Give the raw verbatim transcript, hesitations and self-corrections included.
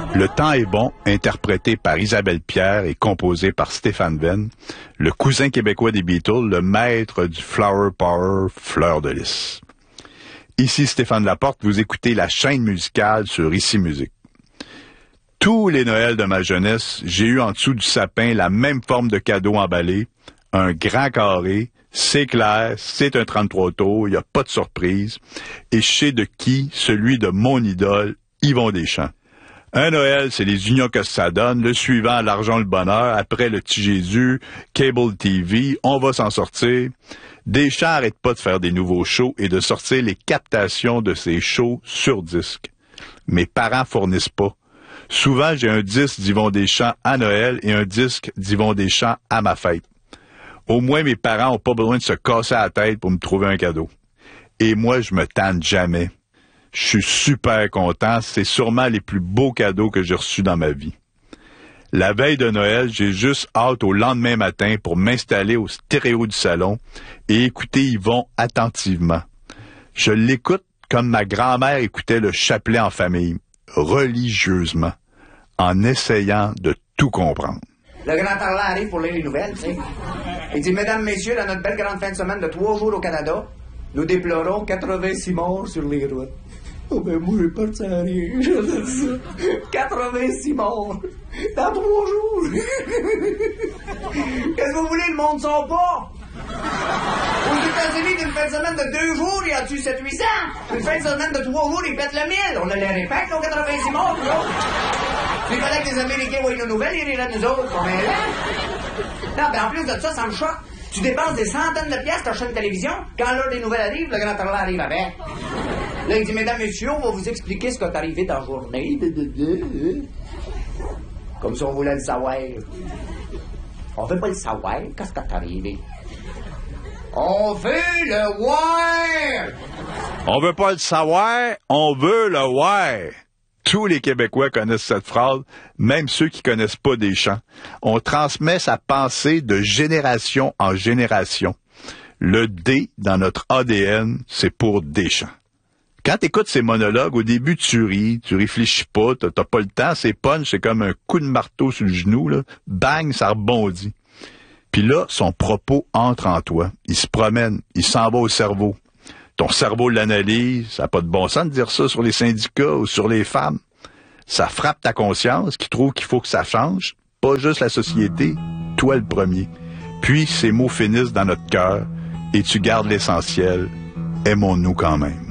Le temps est bon, interprété par Isabelle Pierre et composé par Stéphane Venn, le cousin québécois des Beatles, le maître du Flower Power, Fleur de Lys. Ici Stéphane Laporte, vous écoutez la chaîne musicale sur Ici Musique. Tous les Noëls de ma jeunesse, j'ai eu en dessous du sapin la même forme de cadeau emballé, un grand carré, c'est clair, c'est un trente-trois tours, il n'y a pas de surprise, et je sais de qui, celui de mon idole, Yvon Deschamps. Un Noël, c'est les unions que ça donne, le suivant, l'argent, le bonheur, après le petit Jésus, Cable T V, on va s'en sortir. Deschamps arrête pas de faire des nouveaux shows et de sortir les captations de ses shows sur disque. Mes parents fournissent pas. Souvent, j'ai un disque d'Yvon Deschamps à Noël et un disque d'Yvon Deschamps à ma fête. Au moins, mes parents ont pas besoin de se casser la tête pour me trouver un cadeau. Et moi, je me tanne jamais. Je suis super content. C'est sûrement les plus beaux cadeaux que j'ai reçus dans ma vie. La veille de Noël, j'ai juste hâte au lendemain matin pour m'installer au stéréo du salon et écouter Yvon attentivement. Je l'écoute comme ma grand-mère écoutait le chapelet en famille, religieusement, en essayant de tout comprendre. Le grand Arlan arrive pour lire les nouvelles, tu sais. Il dit, mesdames, messieurs, dans notre belle grande fin de semaine de trois jours au Canada, nous déplorons quatre-vingt-six morts sur les routes. Oh ben moi, j'ai pas de ça rien. Je dis ça. quatre-vingt-six morts. Dans trois jours. Qu'est-ce que vous voulez, le monde s'en pas? Aux États-Unis, d'une fin de semaine de deux jours, il y a tué sept huit cents. Une fin de semaine de trois jours, ils pètent le mille. On a les répète, nos quatre-vingt-six morts, nous autres. Il fallait que les Américains voient nos nouvelles, ils riraient de nous autres. Combien là? Non, ben en plus de ça, ça me choque. Tu dépenses des centaines de piastres t'achètes une télévision. Quand l'heure des nouvelles arrive, le grand Arlan arrive avec. Là, il dit, mesdames, messieurs, on va vous expliquer ce qui est arrivé dans la journée. Comme si on voulait le savoir. On veut pas le savoir. Qu'est-ce qui est arrivé? On veut le voir! On veut pas le savoir, on veut le voir. Tous les Québécois connaissent cette phrase, même ceux qui connaissent pas Deschamps. On transmet sa pensée de génération en génération. Le D dans notre A D N, c'est pour Deschamps. Quand t'écoutes ces monologues, au début, tu ris, tu réfléchis pas, t'as, t'as pas le temps, c'est punch, c'est comme un coup de marteau sur le genou, là. Bang, ça rebondit. Puis là, son propos entre en toi. Il se promène, il s'en va au cerveau. Ton cerveau l'analyse, ça n'a pas de bon sens de dire ça sur les syndicats ou sur les femmes. Ça frappe ta conscience qui trouve qu'il faut que ça change, pas juste la société, toi le premier. Puis ces mots finissent dans notre cœur et tu gardes l'essentiel. Aimons-nous quand même.